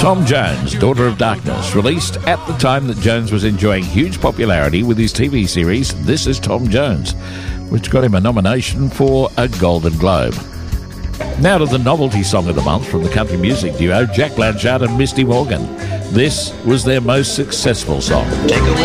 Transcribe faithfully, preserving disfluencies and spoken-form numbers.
Tom Jones, Daughter of Darkness, released at the time that Jones was enjoying huge popularity with his T V series This Is Tom Jones, which got him a nomination for a Golden Globe. Now to the novelty song of the month from the country music duo Jack Blanchard and Misty Morgan. This was their most successful song. Take away